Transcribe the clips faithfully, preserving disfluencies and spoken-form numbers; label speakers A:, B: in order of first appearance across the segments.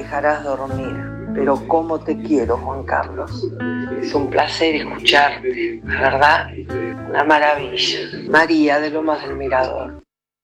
A: dejarás dormir, pero cómo te quiero, Juan Carlos. Es un placer escucharte, la verdad, una maravilla. María de Lomas del Mirador.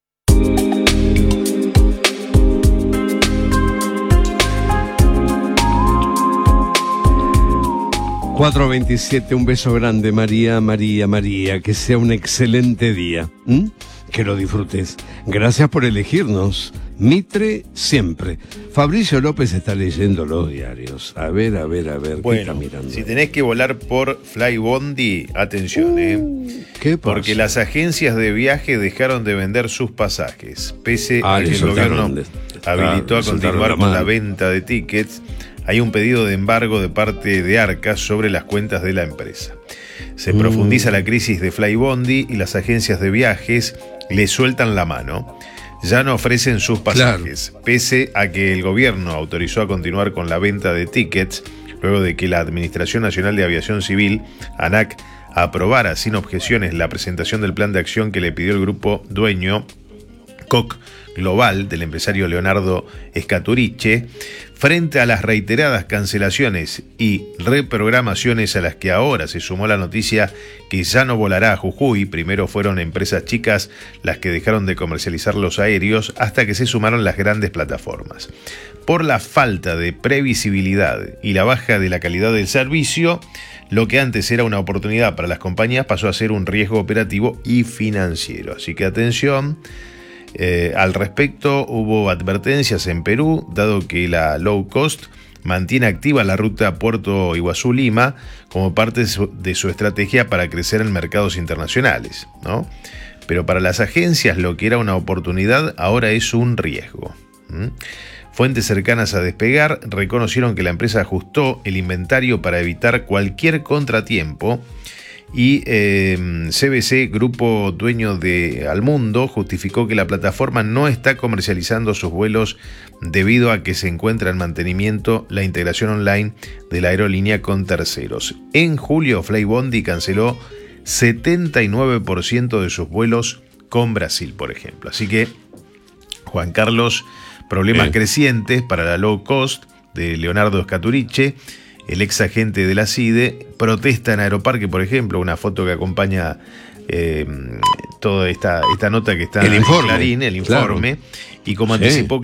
B: cuatro veintisiete, un beso grande, María, María, María, que sea un excelente día, ¿Mm? Que lo disfrutes. Gracias por elegirnos. Mitre siempre. Fabricio López está leyendo los diarios. A ver, a ver, a ver,
C: bueno,
B: ¿qué está mirando?
C: Si tenés que volar por Flybondi, atención, uh, ¿eh?
B: ¿Qué pasa?
C: Porque las agencias de viaje dejaron de vender sus pasajes, pese
B: ah,
C: a que el gobierno
B: de,
C: habilitó
B: ah,
C: a continuar
B: la
C: con la venta de tickets. Hay un pedido de embargo de parte de Arca sobre las cuentas de la empresa. Se mm. profundiza la crisis de Flybondi y las agencias de viajes le sueltan la mano. Ya no ofrecen sus pasajes, claro. Pese a que el gobierno autorizó a continuar con la venta de tickets, luego de que la Administración Nacional de Aviación Civil, ANAC, aprobara sin objeciones la presentación del plan de acción que le pidió el grupo dueño Koch Global del empresario Leonardo Scaturice, frente a las reiteradas cancelaciones y reprogramaciones a las que ahora se sumó la noticia que ya no volará a Jujuy. Primero fueron empresas chicas las que dejaron de comercializar los aéreos hasta que se sumaron las grandes plataformas. Por la falta de previsibilidad y la baja de la calidad del servicio, lo que antes era una oportunidad para las compañías pasó a ser un riesgo operativo y financiero. Así que atención. Eh, al respecto, hubo advertencias en Perú, dado que la low cost mantiene activa la ruta Puerto Iguazú-Lima como parte de su, de su estrategia para crecer en mercados internacionales, ¿no? Pero para las agencias lo que era una oportunidad ahora es un riesgo. ¿Mm? Fuentes cercanas a Despegar reconocieron que la empresa ajustó el inventario para evitar cualquier contratiempo. Y eh, C B C, grupo dueño de Almundo, justificó que la plataforma no está comercializando sus vuelos debido a que se encuentra en mantenimiento la integración online de la aerolínea con terceros. En julio, Flybondi canceló setenta y nueve por ciento de sus vuelos con Brasil, por ejemplo. Así que, Juan Carlos, problemas eh. crecientes para la low cost de Leonardo Scaturice. El ex agente de la C I D E protesta en Aeroparque, por ejemplo, una foto que acompaña eh, toda esta, esta nota que está
B: el
C: en
B: informe,
C: Clarín, el informe, claro. Y como
B: sí.
C: anticipó